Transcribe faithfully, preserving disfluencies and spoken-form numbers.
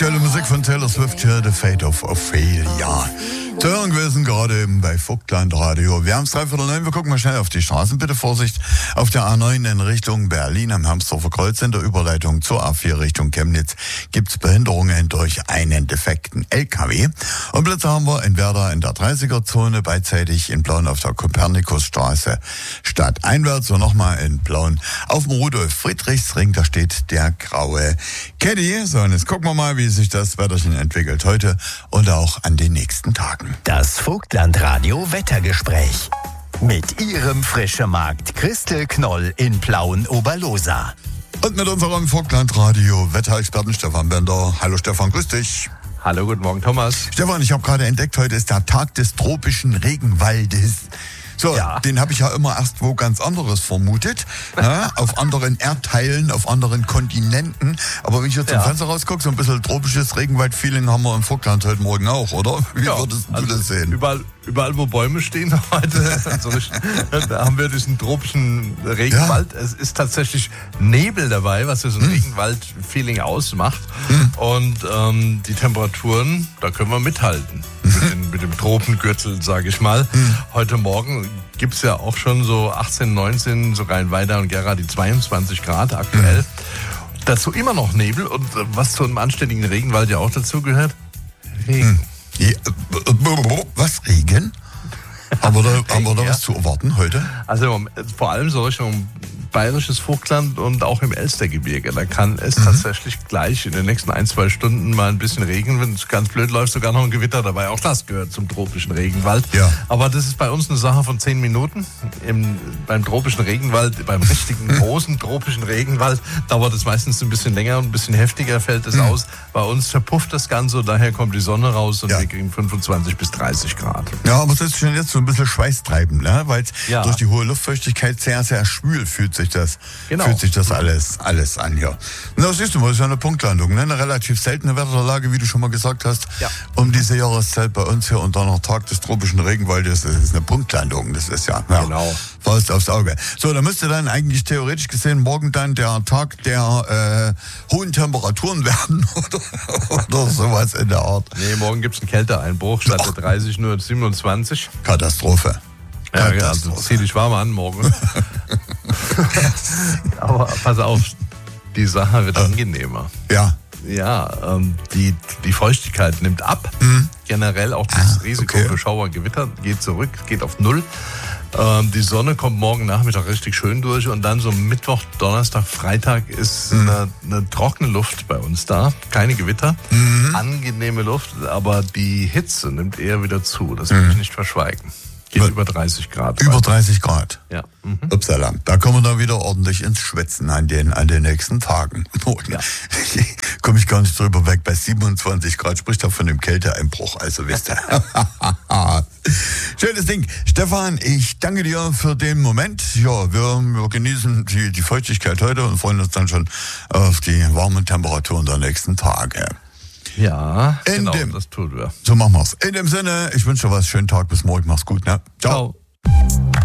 Aktuelle Musik von Taylor Swift hier, The Fate of Ophelia. Zu hören gewesen, gerade eben bei Vogtland Radio. Wir haben es dreiviertel neun, wir gucken mal schnell auf die Straßen. Bitte Vorsicht auf der A neun in Richtung Berlin am Hermsdorfer Kreuz. In der Überleitung zur A vier Richtung Chemnitz gibt es Behinderungen durch einen defekten L K W. Und Blitze haben wir in Werder in der dreißiger-Zone, beidseitig in Plauen auf der Kopernikusstraße stadteinwärts und nochmal in Plauen auf dem Rudolf-Friedrichsring. Da steht der graue Caddy. So, und jetzt gucken wir mal, wie sich das Wetterchen entwickelt heute und auch an den nächsten Tagen. Das Vogtland-Radio Wettergespräch mit Ihrem Frischemarkt Christel Knoll in Plauen-Oberlosa. Und mit unserem Vogtland-Radio Wetterexperten Stefan Bender. Hallo Stefan, grüß dich. Hallo, guten Morgen Thomas. Stefan, ich habe gerade entdeckt, heute ist der Tag des tropischen Regenwaldes. So, ja. Den habe ich ja immer erst wo ganz anderes vermutet, ja, auf anderen Erdteilen, auf anderen Kontinenten. Aber wenn ich jetzt zum ja. Fenster rausgucke, so ein bisschen tropisches Regenwald-Feeling haben wir im Vogtland heute Morgen auch, oder? Wie ja, würdest du also das sehen? Überall, überall, wo Bäume stehen heute, also, da haben wir diesen tropischen Regenwald. Ja. Es ist tatsächlich Nebel dabei, was so ein hm. Regenwald-Feeling ausmacht. Hm. Und ähm, die Temperaturen, da können wir mithalten. Mit, den, mit dem Tropengürtel, sage ich mal. Hm. Heute Morgen gibt es ja auch schon so achtzehn, neunzehn, sogar in Weida und Gera die zweiundzwanzig Grad aktuell. Hm. Dazu immer noch Nebel und was zu einem anständigen Regenwald ja auch dazu gehört, Regen. Hm. Ja, was, Regen? Haben wir da, Regen, haben wir da ja. was zu erwarten heute? Also vor allem so Richtung bayerisches Vogtland und auch im Elstergebirge. Da kann es mhm. tatsächlich gleich in den nächsten ein, zwei Stunden mal ein bisschen regnen. Wenn es ganz blöd läuft, sogar noch ein Gewitter dabei. Auch das gehört zum tropischen Regenwald. Ja. Aber das ist bei uns eine Sache von zehn Minuten. Im, beim tropischen Regenwald, beim richtigen großen tropischen Regenwald, dauert es meistens ein bisschen länger und ein bisschen heftiger fällt es mhm. aus. Bei uns verpufft das Ganze und daher kommt die Sonne raus und ja. wir kriegen fünfundzwanzig bis dreißig Grad. Ja, aber es ist schon jetzt so ein bisschen schweißtreibend, ne? Weil es ja. durch die hohe Luftfeuchtigkeit sehr, sehr schwül fühlt sich das, genau. fühlt sich das alles, alles an hier. Na, siehst du mal, das ist ja eine Punktlandung, ne? Eine relativ seltene Wetterlage, wie du schon mal gesagt hast, ja. um diese Jahreszeit bei uns hier und dann noch Tag des tropischen Regenwaldes. Das ist eine Punktlandung, das ist ja, ja genau. Faust aufs Auge. So, da müsste dann eigentlich theoretisch gesehen morgen dann der Tag der äh, hohen Temperaturen werden oder, oder sowas in der Art. Nee, morgen gibt es einen Kälteeinbruch, statt der dreißig nur siebenundzwanzig. Katastrophe. Ja, ja, also zieh dich warm an morgen. Aber pass auf, die Sache wird angenehmer. Ja. Ja, ähm, die, die Feuchtigkeit nimmt ab. Mhm. Generell auch das ah, Risiko okay. für Schauer, Gewitter geht zurück, geht auf Null. Ähm, die Sonne kommt morgen Nachmittag richtig schön durch und dann so Mittwoch, Donnerstag, Freitag ist mhm. eine, eine trockene Luft bei uns da. Keine Gewitter, mhm. angenehme Luft, aber die Hitze nimmt eher wieder zu. Das will mhm. ich nicht verschweigen. Geht über dreißig Grad. Über dreißig Grad? Ja. Mhm. Upsala. Da kommen wir dann wieder ordentlich ins Schwitzen an den, an den nächsten Tagen. Ja. Komme ich gar nicht drüber weg. Bei siebenundzwanzig Grad spricht er von dem Kälteeinbruch. Also wisst ihr. Schönes Ding. Stefan, ich danke dir für den Moment. Ja, wir, wir genießen die, die Feuchtigkeit heute und freuen uns dann schon auf die warmen Temperaturen der nächsten Tage. Ja, in genau, dem, das tun wir. So machen wir's. In dem Sinne, ich wünsche dir was. Schönen Tag, bis morgen. Mach's gut, ne? Ciao. Ciao.